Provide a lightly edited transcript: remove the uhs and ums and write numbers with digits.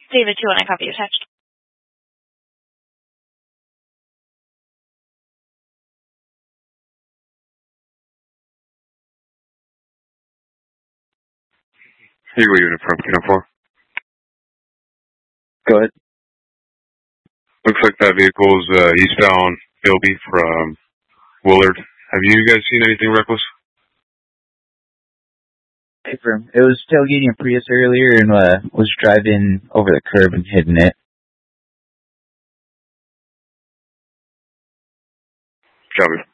David 2, I copy attached. Here we unit from Camp 4. Go ahead. Looks like that vehicle is eastbound Philby from Willard. Have you guys seen anything reckless? Affirm. It was tailgating a Prius earlier and was driving over the curb and hitting it. Copy.